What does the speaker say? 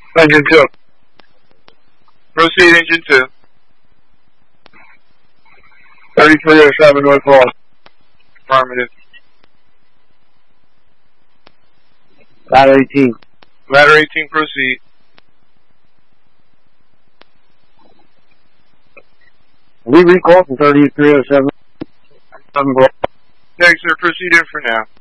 Engine 2. Proceed, engine 2. 3307 North Hall. Affirmative. Ladder 18. Ladder 18, proceed. We recall from 3307. Thanks, sir. Proceed in for now.